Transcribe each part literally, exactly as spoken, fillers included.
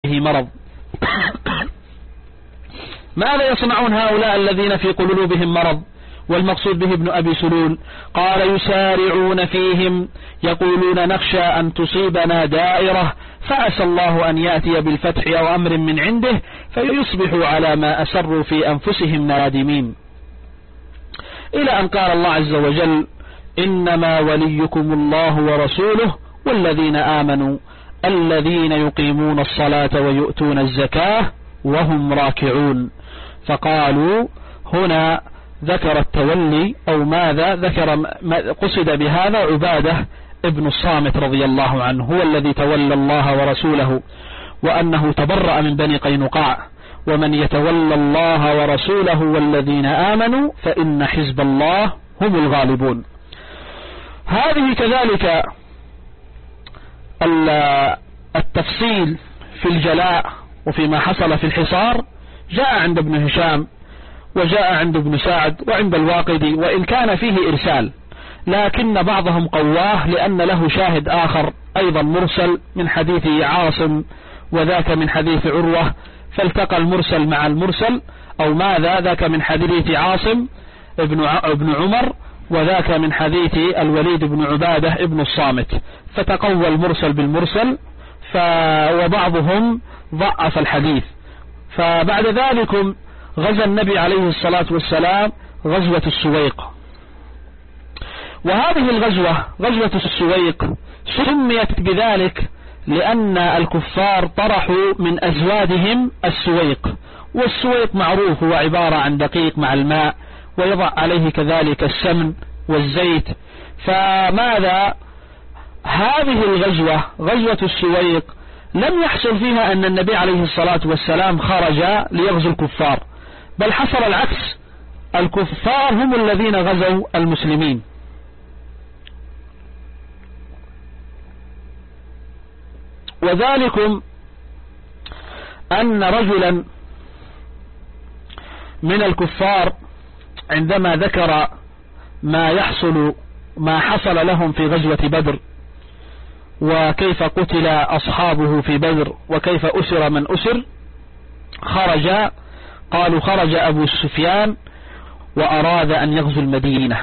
مرض. ماذا يصنعون هؤلاء الذين في قلوبهم مرض؟ والمقصود به ابن أبي سلول. قال يسارعون فيهم يقولون نخشى أن تصيبنا دائرة فعسى الله أن يأتي بالفتح أو أمر من عنده فيصبحوا على ما أسروا في أنفسهم نادمين، إلى أن قال الله عز وجل إنما وليكم الله ورسوله والذين آمنوا الذين يقيمون الصلاة ويؤتون الزكاة وهم راكعون. فقالوا هنا ذكر التولي أو ماذا ذكر قصد بهذا عبادة ابن الصامت رضي الله عنه، هو الذي تولى الله ورسوله، وأنه تبرأ من بني قينقاع، ومن يتولى الله ورسوله والذين آمنوا فإن حزب الله هم الغالبون. هذه كذلك التفصيل في الجلاء وفيما حصل في الحصار جاء عند ابن هشام وجاء عند ابن سعد وعند الواقدي، وإن كان فيه إرسال لكن بعضهم قواه لأن له شاهد آخر أيضا مرسل من حديث عاصم وذاك من حديث عروة، فالتقى المرسل مع المرسل أو ماذا ذاك من حديث عاصم ابن عمر وذاك من حديث الوليد بن عبادة ابن الصامت، فتقوى المرسل بالمرسل ف... وبعضهم ضعف الحديث. فبعد ذلك غزا النبي عليه الصلاة والسلام غزوة السويق، وهذه الغزوة غزوة السويق سميت بذلك لأن الكفار طرحوا من أزوادهم السويق، والسويق معروف هو عبارة عن دقيق مع الماء ويضع عليه كذلك السمن والزيت. فماذا هذه الغزوة غزوة السويق لم يحصل فيها أن النبي عليه الصلاة والسلام خرج ليغزو الكفار، بل حصل العكس، الكفار هم الذين غزوا المسلمين. وذلكم أن رجلا من الكفار عندما ذكر ما يحصل ما حصل لهم في غزوة بدر وكيف قتل أصحابه في بدر وكيف أسر من أسر، خرج قالوا خرج أبو سفيان وأراد أن يغزو المدينة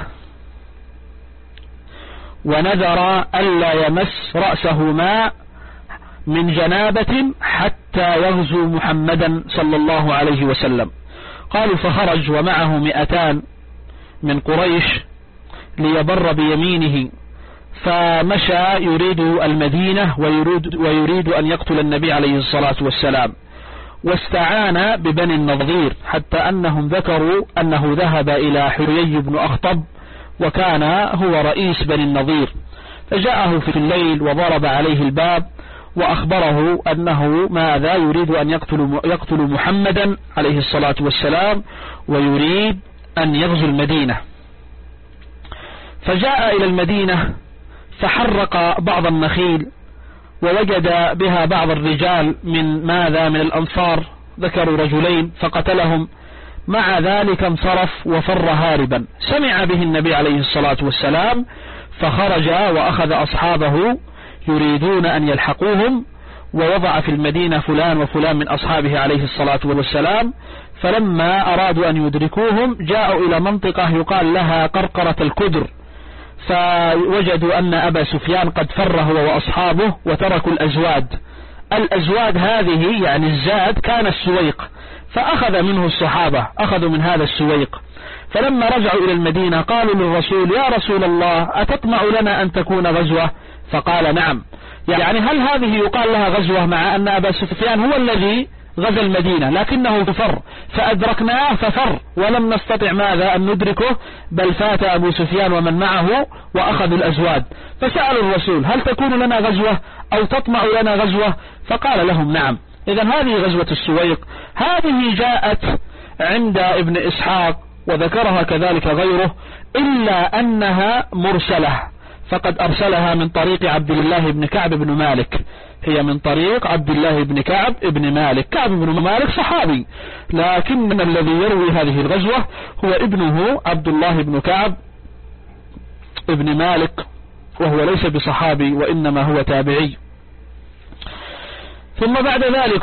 ونذر ألا يمس رأسه ماء من جنابة حتى يغزو محمدا صلى الله عليه وسلم. قالوا فخرج ومعه مئتان من قريش ليبر بيمينه، فمشى يريد المدينة ويريد, ويريد أن يقتل النبي عليه الصلاة والسلام، واستعان ببني النضير حتى أنهم ذكروا أنه ذهب إلى حريي بن أخطب وكان هو رئيس بني النضير، فجاءه في الليل وضرب عليه الباب وأخبره أنه ماذا يريد أن يقتل, يقتل محمدا عليه الصلاة والسلام ويريد أن يغزو المدينة. فجاء إلى المدينة فحرق بعض النخيل ووجد بها بعض الرجال من ماذا من الأنصار، ذكروا رجلين فقتلهم، مع ذلك انصرف وفر هاربا. سمع به النبي عليه الصلاة والسلام فخرج وأخذ أصحابه يريدون أن يلحقوهم، ووضع في المدينة فلان وفلان من أصحابه عليه الصلاة والسلام، فلما أرادوا أن يدركوهم جاءوا إلى منطقة يقال لها قرقرة الكدر، فوجدوا أن أبا سفيان قد فر هو وأصحابه وتركوا الأزواد. الأزواد هذه يعني الزاد كان السويق، فأخذ منه الصحابة أخذوا من هذا السويق. فلما رجعوا إلى المدينة قالوا للرسول يا رسول الله أتطمع لنا أن تكون غزوة؟ فقال نعم. يعني هل هذه يقال لها غزوة مع أن أبا سفيان هو الذي غزا المدينة لكنه فر، فأدركناه ففر ولم نستطع ماذا أن ندركه، بل فات أبو سفيان ومن معه وأخذوا الأزواد. فسألوا الرسول هل تكون لنا غزوة أو تطمع لنا غزوة؟ فقال لهم نعم. إذن هذه غزوة السويق، هذه جاءت عند ابن إسحاق وذكرها كذلك غيره، إلا أنها مرسلة، فقد أرسلها من طريق عبد الله بن كعب بن مالك، هي من طريق عبد الله بن كعب بن مالك. كعب بن مالك صحابي، لكن الذي يروي هذه الغزوة هو ابنه عبد الله بن كعب بن مالك، وهو ليس بصحابي وإنما هو تابعي. ثم بعد ذلك